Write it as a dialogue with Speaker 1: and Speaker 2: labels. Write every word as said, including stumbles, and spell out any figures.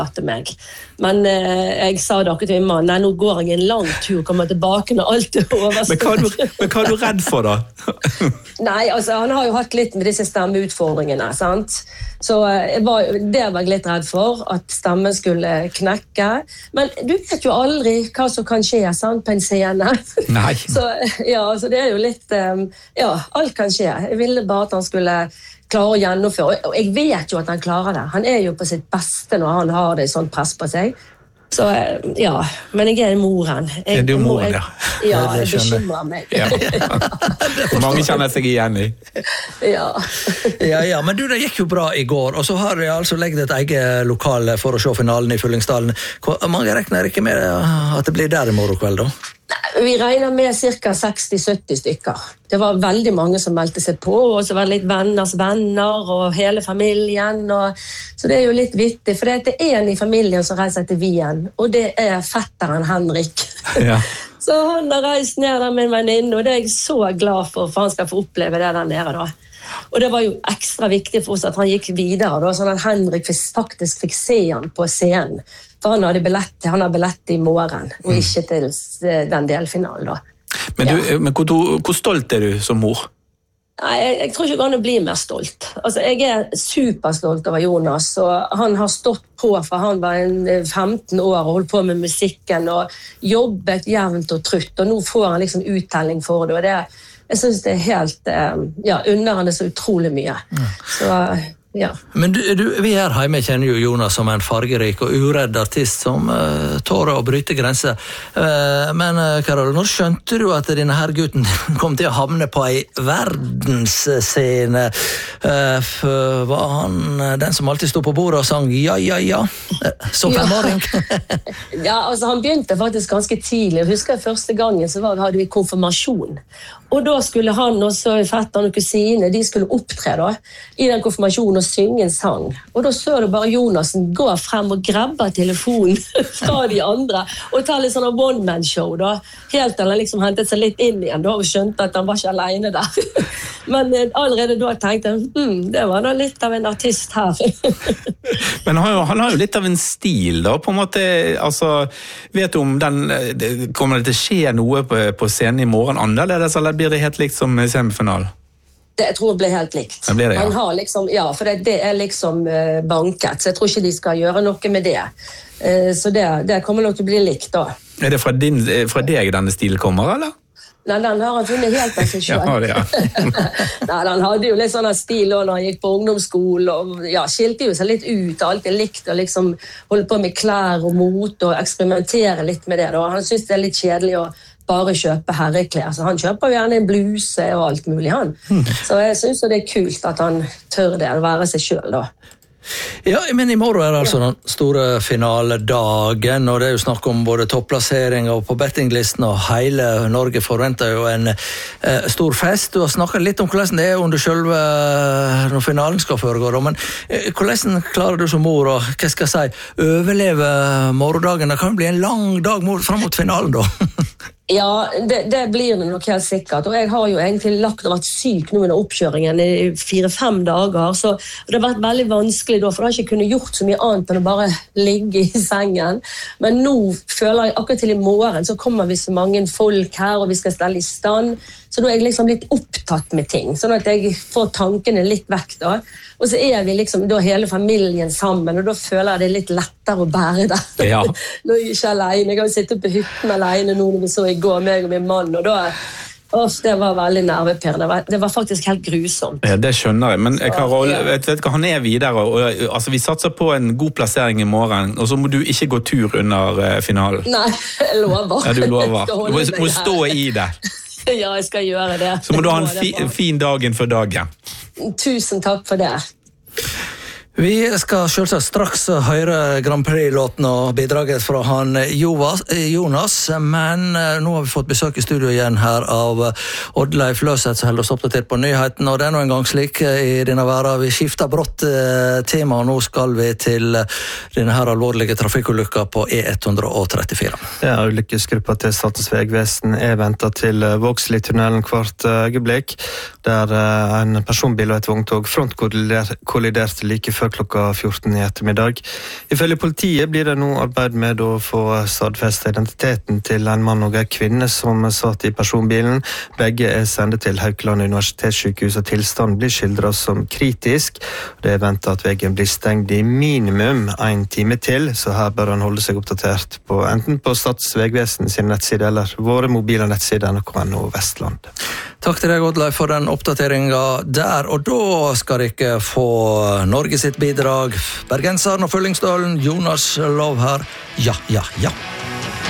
Speaker 1: til meg. Men eh, jeg sa da til min mann, nei, nå går jeg en lang tur, kommer tilbake når alt er over.
Speaker 2: Men hva er du, men hva er du redd for da?
Speaker 1: Nei, altså han har jo hatt litt med disse stemmeutfordringene, sant? Så jeg var, det var jeg litt redd for, at stemmen skulle knekke. Men du vet jo aldri hva som kan skje, sant, på en scene.
Speaker 2: Nei.
Speaker 1: Så, ja, så det er jo litt, um, ja, alt kan skje. Jeg ville bare at han skulle klare å gjennomføre, og jeg vet jo at han klarer det. Han er jo på sitt beste når han har det sånn press på seg. Så ja, men jeg er moren. Jeg,
Speaker 2: er du moren, ja?
Speaker 1: Ja, jeg bekymrer meg.
Speaker 2: Ja. Mange kjenner seg igjen i.
Speaker 1: Ja.
Speaker 3: ja, ja, men du, det gikk jo bra i går, og så har jeg altså legget et eget lokal for å se finalen i Fyllingsdalen. Mange regner ikke med at det blir der i morgen kveld, da?
Speaker 1: Vi regner med cirka seksti til sytti stykker. Det var veldig mange som meldte seg på, og så var det litt venners venner og hele familien. Og, så det er jo litt vittig, for det er en i familien som reiser til Wien, og det er fetteren Henrik. Ja. Så han har reist ned der med en venninne, og det er jeg så glad for, for han skal få oppleve det der nede da. Og det var jo ekstra viktig for oss at han gikk videre, da, sånn at Henrik faktisk fikk se han på scenen. For han hadde billett, han har billett i morgen, og ikke til den delfinalen da.
Speaker 2: Men, du,
Speaker 1: ja.
Speaker 2: men hvor, hvor stolt er du som mor?
Speaker 1: Nei, jeg, jeg tror ikke jeg kan bli mer stolt. Altså, jeg er superstolt over Jonas, og han har stått på, for han var en femten år og holdt på med musikken, og jobbet jevnt og trutt, og nå får han liksom uttelling for det, og det, jeg synes det er helt, ja, under han er så utrolig mye. Så... Ja.
Speaker 3: Men du, du, vi her hjemme kjenner jo Jonas som en fargerik og uredd artist som uh, tårer å bryte grenser. Uh, men uh, Karol, når skjønte du at denne her gutten kom til å havne på ei verdensscene? Uh, var han den som alltid stod på bordet og sang ja, ja, ja? Uh, som femåring?
Speaker 1: Ja, altså han begynte faktisk ganske tidlig. Jeg husker første gangen så var, hadde vi konfirmasjon. Og da skulle han og så fetteren og kusine, de skulle opptre da, i den konfirmasjonen og synge en sang. Og da så du bare Jonasen gå frem og grabbe telefonen fra de andre, og ta litt sånn one-man-show da, helt til han liksom hentet seg litt inn igjen da, og skjønte at han var ikke alene der. Men allerede da tenkte jeg, hm, det var da litt av en artist her.
Speaker 2: Men han har, jo, han har jo litt av en stil da, på en måte, altså, vet du om den, kommer det til å skje noe på, på scenen i morgen annerledes, eller blir det helt likt som semifinal?
Speaker 1: Det, jeg tror det blir helt likt.
Speaker 2: Det blir det, ja.
Speaker 1: Han har liksom, ja, for det, det er liksom uh, banket, så jeg tror ikke de skal gjøre noe med det. Uh, så det, det kommer nok til å bli likt da. Er
Speaker 2: det fra, din, fra deg denne stilen kommer, eller?
Speaker 1: Nei, den har han funnet helt av seg selv.
Speaker 2: Ja, det, ja.
Speaker 1: Nei, han hadde jo litt sånn stil når han gikk på ungdomsskole, og ja, skilte jo seg litt ut, alltid likt å liksom holde på med klær og mot, og eksperimentere litt med det da. Han synes det er litt kjedelig å bare kjøpe herreklær, så han kjøper jo gjerne en bluse og alt mulig han. Mm. Så jeg synes det er kult at han tør det, å være seg selv da.
Speaker 3: Ja, men i morgen er det altså den store finaledagen, og det er jo snakk om både topplasseringer på bettinglisten, og hele Norge forventer jo en eh, stor fest. Du har snakket litt om hvordan det er under selve når finalen skal foregå, men eh, hvordan klarer du som mor, og hva skal jeg si, overleve morgendagen? Det kan bli en lang dag mot, frem mot finalen da.
Speaker 1: Ja, det, det blir det nok helt sikkert, og jeg har jo egentlig lagt og vært syk nå under oppkjøringen i fire-fem dager, så det har vært veldig vanskelig da, for jeg har ikke kunnet gjort så mye annet enn å bare ligge i sengen, men nå føler jeg akkurat til i morgen, så kommer vi så mange folk her, og vi skal stelle i stand, så da er jeg liksom litt opptatt med ting, sånn at jeg får tankene litt vekk da, og så er vi liksom da hele familien sammen, og da føler jeg det litt lettere å bære det. Ja. Nå er jeg ikke alene, jeg har sittet på hytten alene nå når vi så i går, meg og min mann, og da, åh, det var veldig nervepirrende, det var, det var faktisk helt grusomt.
Speaker 2: Ja, det skjønner jeg, men Karol, ja. vet, vet hva, han er videre, og, altså, vi satser på en god plassering i morgen, og så må du ikke gå tur under uh, finalen.
Speaker 1: Nei, jeg lover.
Speaker 2: Ja, du lover. Du må, må stå i det.
Speaker 1: Ja, jeg skal gjøre det.
Speaker 2: Så må du ha en fi, fin dagen for dagen.
Speaker 1: Tusen takk for det.
Speaker 3: Vi skal selvsagt straks høre Grand Prix-låten og bidraget fra han Jonas, men nå har vi fått besøk i studio igjen her av Oddleif Løseth, som holder oss oppdatert på nyheten, og det er nå en gang slik i denne verden. Vi skifter brått tema, og nå skal vi til denne her alvorlige trafikkulykka på E ett trettifire.
Speaker 4: Ja, ulykkesgruppa til Statens vegvesen er ventet til Vågsli-tunnelen hvert øyeblikk, der en personbil og et vogntog frontkolliderte like før klokka fjorten i ettermiddag. Ifølge politiet blir det nå arbeid med å få stadfestet identiteten til en mann og en kvinne som satt i personbilen. Begge er sendet til Haukeland universitetssykehus, og tilstanden blir skildret som kritisk. Det er ventet at veien blir stengt i minimum en time til, så her bør han holde seg oppdatert på enten på Statens vegvesen sin nettside eller våre mobile nettsider N R K N O Vestland.
Speaker 3: Takk til deg, Oddleif, for den oppdateringen der, og da skal dere få Norge sitt bidrag. Bergenseren og Fyllingsdalen, Jonas Lov her. Ja, ja, ja.